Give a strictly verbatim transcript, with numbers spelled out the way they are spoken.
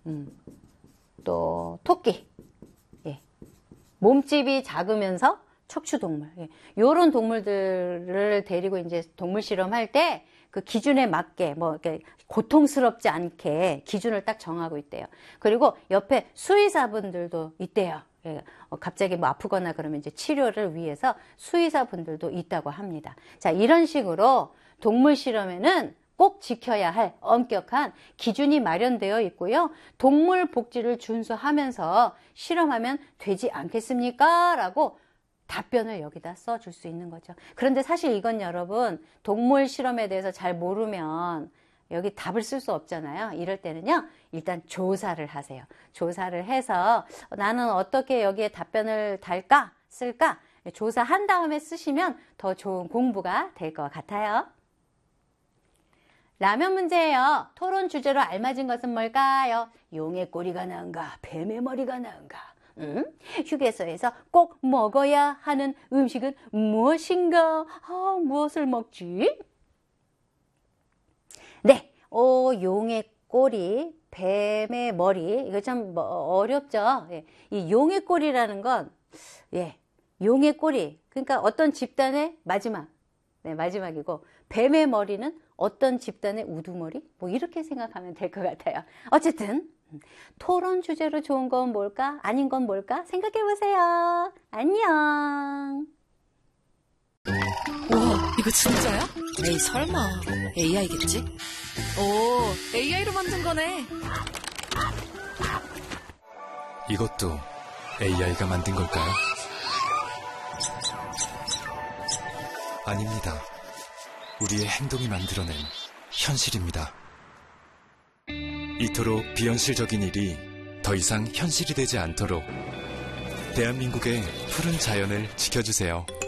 음, 또 토끼, 예. 몸집이 작으면서 척추동물, 예. 요런 동물들을 데리고 이제 동물 실험할 때 그 기준에 맞게 뭐 이렇게 고통스럽지 않게 기준을 딱 정하고 있대요. 그리고 옆에 수의사분들도 있대요. 예. 어, 갑자기 뭐 아프거나 그러면 이제 치료를 위해서 수의사분들도 있다고 합니다. 자, 이런 식으로 동물 실험에는 꼭 지켜야 할 엄격한 기준이 마련되어 있고요. 동물 복지를 준수하면서 실험하면 되지 않겠습니까? 라고 답변을 여기다 써줄 수 있는 거죠. 그런데 사실 이건 여러분 동물 실험에 대해서 잘 모르면 여기 답을 쓸 수 없잖아요. 이럴 때는요, 일단 조사를 하세요. 조사를 해서 나는 어떻게 여기에 답변을 달까? 쓸까? 조사한 다음에 쓰시면 더 좋은 공부가 될 것 같아요. 라면 문제예요. 토론 주제로 알맞은 것은 뭘까요? 용의 꼬리가 나은가? 뱀의 머리가 나은가? 음? 휴게소에서 꼭 먹어야 하는 음식은 무엇인가? 아, 무엇을 먹지? 네, 오, 용의 꼬리, 뱀의 머리, 이거 참 어렵죠? 예. 이 용의 꼬리라는 건, 예, 용의 꼬리, 그러니까 어떤 집단의 마지막, 네, 마지막이고, 뱀의 머리는 어떤 집단의 우두머리? 뭐 이렇게 생각하면 될 것 같아요. 어쨌든 토론 주제로 좋은 건 뭘까? 아닌 건 뭘까? 생각해보세요. 안녕. 우와, 이거 진짜야? 에이, 설마 에이아이겠지? 오, 에이아이로 만든 거네. 이것도 에이아이가 만든 걸까요? 아닙니다. 우리의 행동이 만들어낸 현실입니다. 이토록 비현실적인 일이 더 이상 현실이 되지 않도록 대한민국의 푸른 자연을 지켜주세요.